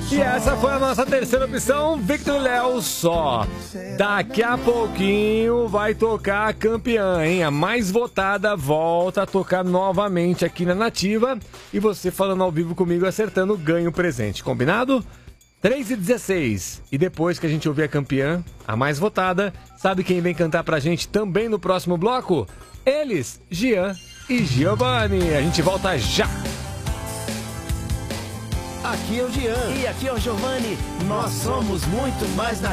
E essa foi a nossa terceira opção, Victor e Léo só. Daqui a pouquinho vai tocar a campeã, hein? A mais votada volta a tocar novamente aqui na Nativa. E você falando ao vivo comigo, acertando, ganha o presente. Combinado? 3h16. E depois que a gente ouvir a campeã, a mais votada, sabe quem vem cantar pra gente também no próximo bloco? Eles, Gian e Giovanni. A gente volta já. Aqui é o Gian. E aqui é o Giovanni. Nós somos muito mais